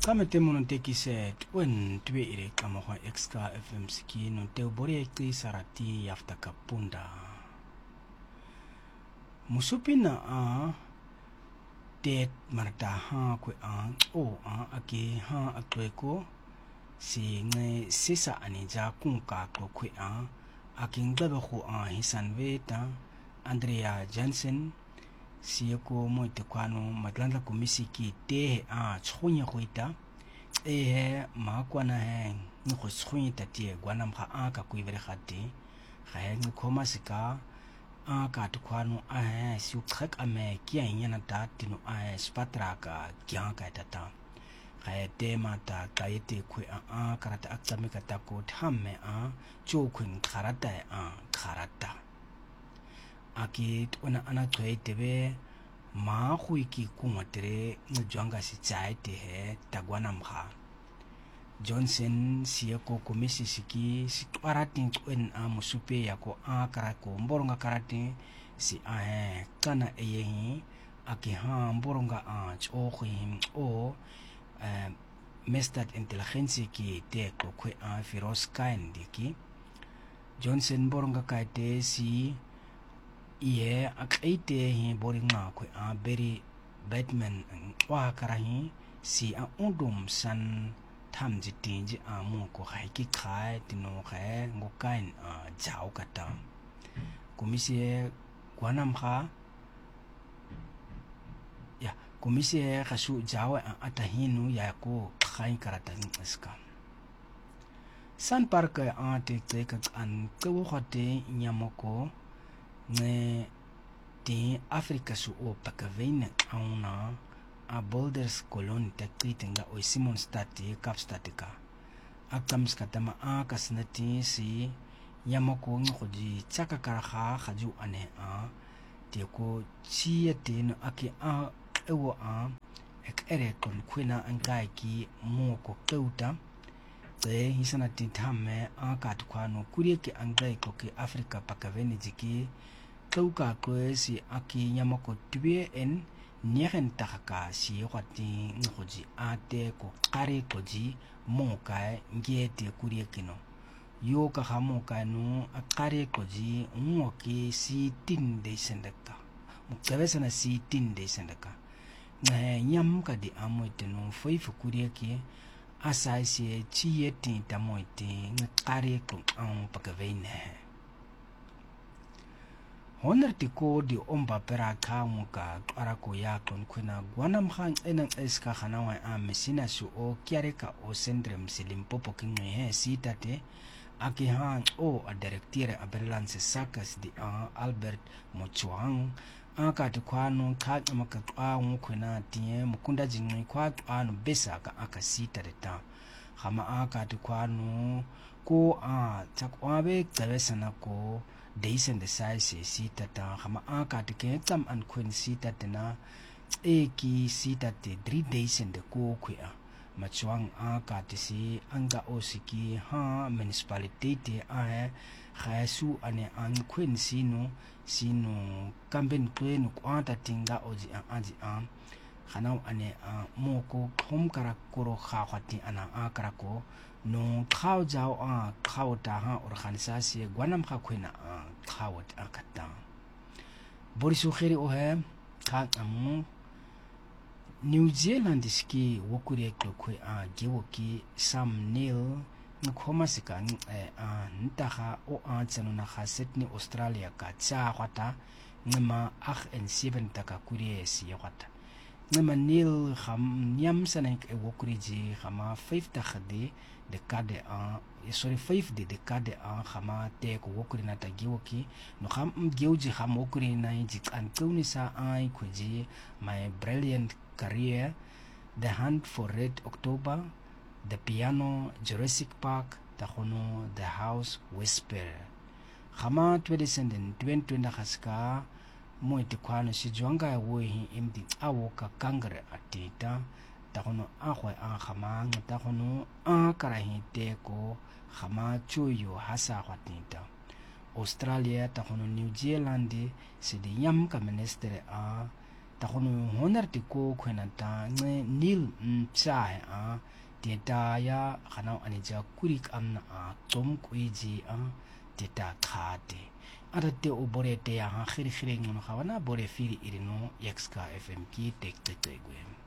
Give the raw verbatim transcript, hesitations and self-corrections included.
Kama temo no teki set wen tue ire kama kwa extra F M ski no te ubori ekti sarati yafta kapunda. Musupi na a te marata ha kwe a o a ake ha akweko si nge sisa ani ja kunka kwe a ake nglabe ko a hisan veta Andrea Jensen siyako mo te kwano matlanda komisi ki te a tshonya khoita e he ma kwana he ni go tshonya tatie gwana mkha a ka kuivere khati ga he ni khoma sika a ka te kwano a he si ukhak ame ki a nyana ta tino a he spatra ka kya ka tata ga he te mata ka yete khwe a a karata aksame ka ta ko thamme a chokhun kharata a kharata akit ona ana tsoi tebe ma khui ki kumatere njwanga si chai te he tagwana mkha Johnson siyako komisi siki si twaratin twen a musupe yako a karako mboronga karate si a he kana eyehi aki ha mboronga a chokhi o mestat intelligence ki te ko kwe a firos kain diki Johnson mboronga kaite si iye akaite hi boringa kwe a beri Batman wa karahi si a undum san tham jitinji a mu ko haiki khai tino khae ngokain a jao kata komisi kwanam kha ya komisi khasu jao a atahinu ya ko khai karata iska san park a te te ka an ko khote nyamoko ne te Afrika su o pakavene auna a Boulders koloni te kritinga o Simon Stati Kapstatika akams katama a kasnati si yamako ngoji chaka karaha khaju ane a te ko chia te no aki a ewo a ek ere kon kwina angai ki mo ko keuta te hisana ti thame a kat kwano kurie ki angai ko ki Afrika pakavene jiki kauka ko si aki yamako tibie en nieren takaka si wati ngoji ate ko kare koji monkai ngete kurie kino yo ka hamonkai no akare koji ngoki si tin de sendaka mukabesa na si tin de sendaka na nyam ka di amoite no foifu kurie ki asai si chi yeti tamoite ngare ko an pakavene Honor tiko di omba pera ka muka arako ya kon kuna gwanam khan enang eska khanawa a mesina su o kiareka o sendrem silimpopo kinwe he sitate aki han o a directeur a berlance sakas di a Albert Mochuang aka to kwano ka maka twa kuna tie mukunda jinwe kwa twano besa ka aka sita deta khama aka to kwano ko a takwabe tsabesana ko Deisen de size si tata khama aka te ke tam an khuen si tatena e ki si tate three deisen de ko khia machuang aka te si anga osiki ha municipality te a khasu ane an khuen sino sino kamben khuen kwata tinga oji aji am khanau ane moko khom kara koro kha khati ana akara ko no khao jao a khao ta ha organisasi gwanam kha khwena a khao ta akata borisu khiri o he kha amu New Zealand ski wokure ko khwe a gewoki Sam Neil nkhoma sika a ntaha o a tsanona kha Sydney Australia ka cha khata ngema ach en seven taka kurie si khata ngema Neil kham nyam sanek e wokure ji khama five takhade decade a sorry five de decade a khama te ko wokuri na tagiwoki no kham gewji kham wokuri na ji kan kuni sa ai khuji my brilliant career The Hunt for Red October The Piano Jurassic Park takhono The House Whisper khama twenty twenty na khaska mo te khwano si jwanga wo hi imdi awoka kangre atita takono akwe a khama takono a karahi te ko khama chuyo hasa khatinta Australia takono New Zealand se de yam ka minister a ta gono honer ti ko khwena ta nge nil mchai a data ya khana ani ja kurik amna a tom kuiji a data khate ara te o bore te ya khiri khiri ngono khawana bore fili irino yexka fm ki tek tek tek